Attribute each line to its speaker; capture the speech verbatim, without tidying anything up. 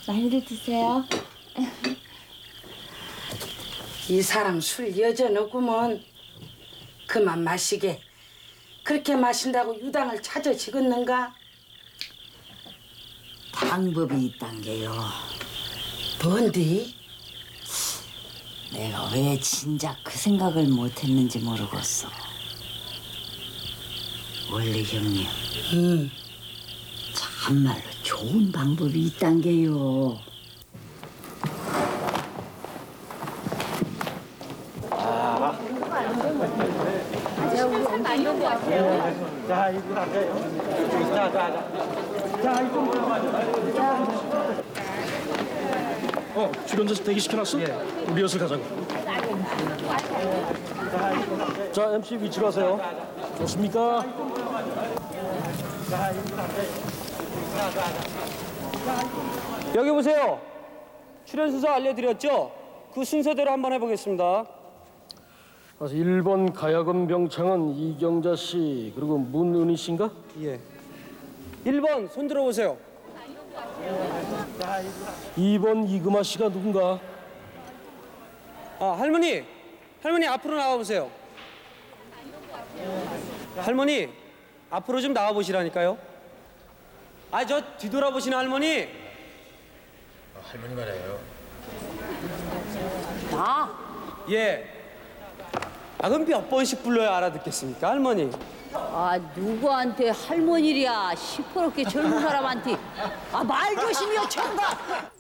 Speaker 1: 많이들 드세요.
Speaker 2: 이 사람 술 여전하구먼. 그만 마시게. 그렇게 마신다고 유당을 찾아 지겠는가?
Speaker 3: 방법이 있단 게요.
Speaker 2: 뭔디?
Speaker 3: 내가 왜 진작 그 생각을 못했는지 모르겠어. 원래 형님,
Speaker 2: 응.
Speaker 3: 참말로 좋은 방법이 있단 게요.
Speaker 4: 자, 이분 앉아요. 자, 자, 자. 자, 이분.
Speaker 5: 어, 출연자 대기 시켜놨어? 예. 리허설 가자고. 자, 엠씨 위치로 하세요. 좋습니까?
Speaker 4: 여기 보세요. 출연 순서 알려드렸죠? 그 순서대로 한번 해보겠습니다.
Speaker 5: 그래서 일 번 가야금 병창은 이경자 씨, 그리고 문은희 씨인가?
Speaker 4: 예. 일 번 손 들어보세요.
Speaker 5: 이 번 이금아 씨가 누군가?
Speaker 4: 아, 할머니. 할머니 앞으로 나와보세요. 할머니 앞으로 좀 나와보시라니까요. 아, 저 뒤돌아보시는 할머니.
Speaker 6: 할머니 말이에요.
Speaker 3: 나?
Speaker 4: 예. 아, 그럼 몇 번씩 불러야 알아듣겠습니까, 할머니?
Speaker 3: 아, 누구한테 할머니랴 시퍼렇게 젊은 사람한테. 아, 말 조심이요, 청가.